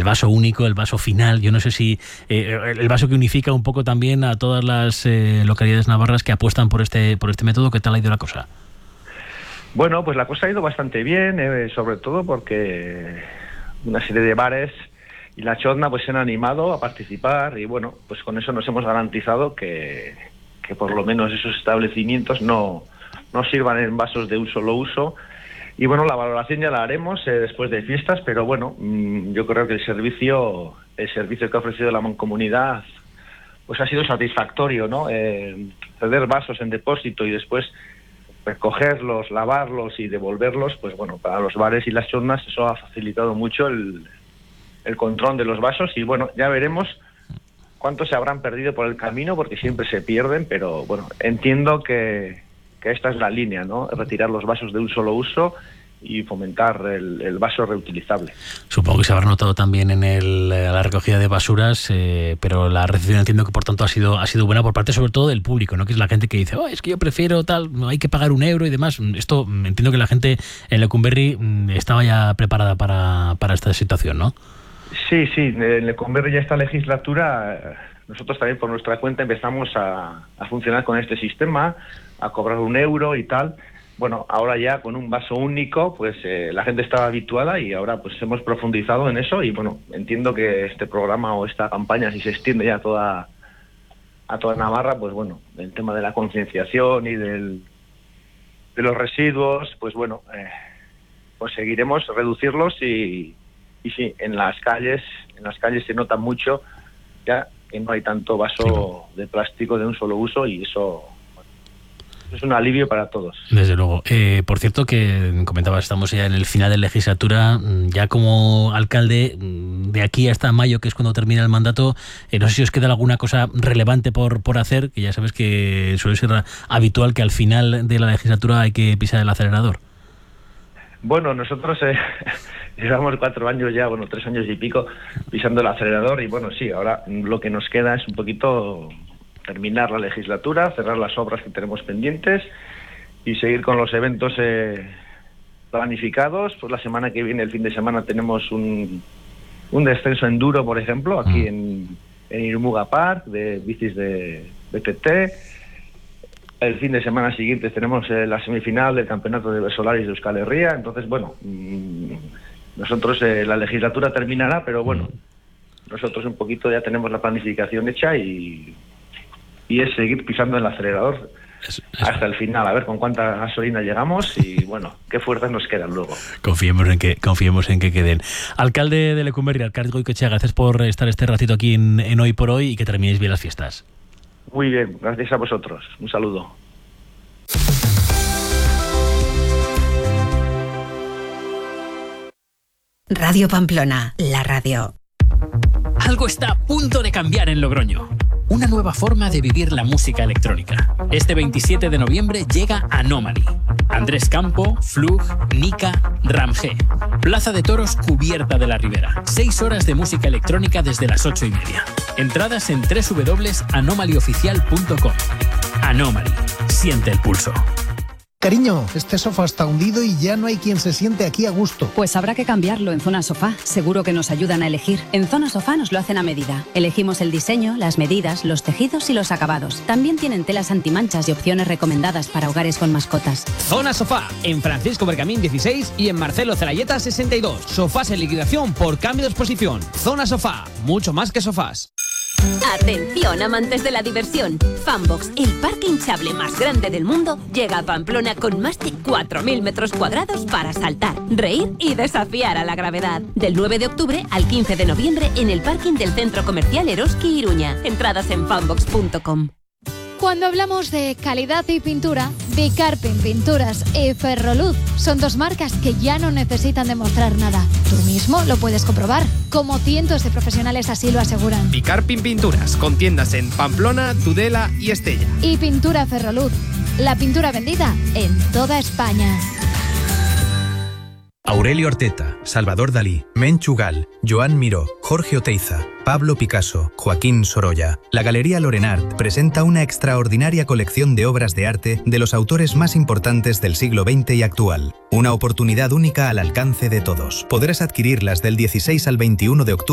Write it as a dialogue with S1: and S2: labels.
S1: vaso único, el vaso final. Yo no sé si el vaso que unifica un poco también a todas las localidades navarras que apuestan por este método. ¿Qué tal ha ido la cosa?
S2: Bueno, pues la cosa ha ido bastante bien, sobre todo porque una serie de bares y la Chotna pues se han animado a participar y bueno, pues con eso nos hemos garantizado que por lo menos esos establecimientos no sirvan en vasos de un solo uso. Y bueno, la valoración ya la haremos después de fiestas, pero bueno, yo creo que el servicio que ha ofrecido la Mancomunidad pues ha sido satisfactorio, ¿no? Ceder vasos en depósito y después recogerlos, lavarlos y devolverlos, pues bueno, para los bares y las chotnas eso ha facilitado mucho el control de los vasos y bueno, ya veremos cuántos se habrán perdido por el camino, porque siempre se pierden, pero bueno, entiendo que esta es la línea, ¿no? Retirar los vasos de un solo uso y fomentar el vaso reutilizable. Supongo que se habrá notado también en la recogida de basuras, pero la recepción entiendo que por tanto ha sido buena por parte sobre todo del público, ¿no? Que es la gente que dice, es que yo prefiero tal, no hay que pagar €1 y demás. Esto entiendo que la gente en Lecumberri estaba ya preparada para esta situación, ¿no? Sí, en Lecumberri ya esta legislatura, nosotros también por nuestra cuenta empezamos a funcionar con este sistema, a cobrar €1 y tal. Bueno, ahora ya con un vaso único, pues la gente estaba habituada y ahora pues hemos profundizado en eso y bueno, entiendo que este programa o esta campaña, si se extiende ya a toda Navarra, pues bueno, el tema de la concienciación y de los residuos, pues bueno, pues seguiremos reducirlos y sí, en las calles se nota mucho ya que no hay tanto vaso de plástico de un solo uso y eso es un alivio para todos. Desde luego. Por cierto, que comentabas, estamos ya en el final de legislatura, ya como alcalde, de aquí hasta mayo, que es cuando termina el mandato, no sé si os queda alguna cosa relevante por hacer, que ya sabes que suele ser habitual que al final de la legislatura hay que pisar el acelerador. Bueno, nosotros llevamos 4 años ya, 3 años y pico pisando el acelerador y bueno, sí, ahora lo que nos queda es un poquito terminar la legislatura, cerrar las obras que tenemos pendientes y seguir con los eventos planificados. Pues la semana que viene, el fin de semana, tenemos un descenso enduro, por ejemplo, aquí en Irmuga Park, de bicis de BTT. El fin de semana siguiente tenemos la semifinal del campeonato de Versolaris de Euskal Herria. Entonces, bueno, nosotros la legislatura terminará, pero bueno, nosotros un poquito ya tenemos la planificación hecha y es seguir pisando el acelerador hasta el final, a ver con cuánta gasolina llegamos y bueno, qué fuerzas nos quedan luego. Confiemos en que queden. Alcalde de Lecumberri, alcalde Goikoetxea, gracias por estar este ratito aquí en Hoy por Hoy y que terminéis bien las fiestas. Muy bien, gracias a vosotros. Un saludo.
S3: Radio Pamplona, la radio.
S1: Algo está a punto de cambiar en Logroño. Una nueva forma de vivir la música electrónica. Este 27 de noviembre llega Anomaly. Andrés Campo, Flug, Nika, Ramge. Plaza de Toros cubierta de la Ribera. 6 horas de música electrónica desde las 8:30. Entradas en www.anomaliooficial.com. Anomaly. Siente el pulso.
S4: Cariño, este sofá está hundido y ya no hay quien se siente aquí a gusto.
S5: Pues habrá que cambiarlo en Zona Sofá. Seguro que nos ayudan a elegir. En Zona Sofá nos lo hacen a medida. Elegimos el diseño, las medidas, los tejidos y los acabados. También tienen telas antimanchas y opciones recomendadas para hogares con mascotas.
S6: Zona Sofá, en Francisco Bergamín 16 y en Marcelo Celayeta 62. Sofás en liquidación por cambio de exposición. Zona Sofá, mucho más que sofás.
S7: Atención, amantes de la diversión. Fanbox, el parque hinchable más grande del mundo, llega a Pamplona con más de 4.000 metros cuadrados para saltar, reír y desafiar a la gravedad. Del 9 de octubre al 15 de noviembre en el parking del Centro Comercial Eroski Iruña. Entradas en fanbox.com.
S8: Cuando hablamos de calidad y pintura, Bicarpin Pinturas y Ferroluz son 2 marcas que ya no necesitan demostrar nada. Tú mismo lo puedes comprobar, como cientos de profesionales así lo aseguran.
S6: Bicarpin Pinturas, con tiendas en Pamplona, Tudela y Estella.
S8: Y Pintura Ferroluz, la pintura vendida en toda España.
S9: Aurelio Arteta, Salvador Dalí, Menchu Gal, Joan Miró, Jorge Oteiza, Pablo Picasso, Joaquín Sorolla. La Galería Lorenart presenta una extraordinaria colección de obras de arte de los autores más importantes del siglo XX y actual. Una oportunidad única al alcance de todos. Podrás adquirirlas del 16 al 21 de octubre